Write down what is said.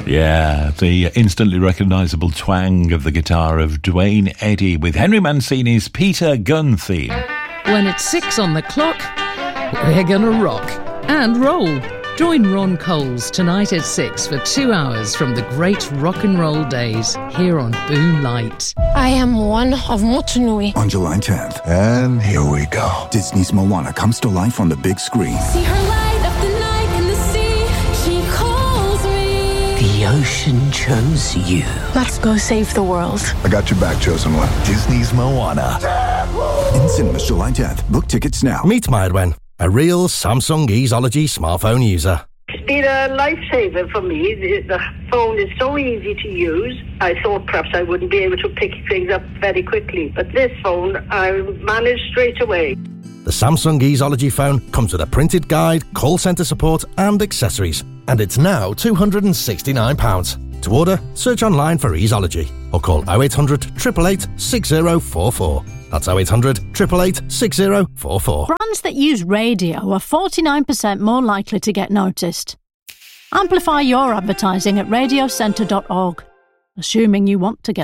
Yeah, the instantly recognisable twang of the guitar of Dwayne Eddy with Henry Mancini's Peter Gunn theme. When it's 6 on the clock, we're gonna rock and roll. Join Ron Coles tonight at 6 for 2 hours from the great rock and roll days here on Boom Light. I am one of Motunui. On July 10th. And here we go. Disney's Moana comes to life on the big screen. See her light up the night in the sea. She calls me. The ocean chose you. Let's go save the world. I got your back, chosen one. Disney's Moana. In cinemas July 10th. Book tickets now. Meet Mairwen, a real Samsung Easeology smartphone user. It's been a lifesaver for me. The phone is so easy to use. I thought perhaps I wouldn't be able to pick things up very quickly, but this phone I managed straight away. The Samsung Easeology phone comes with a printed guide, call centre support and accessories. And it's now £269. To order, search online for Easeology or call 0800 888 6044. That's 0800 888 6044. Brands that use radio are 49% more likely to get noticed. Amplify your advertising at radiocentre.org, assuming you want to get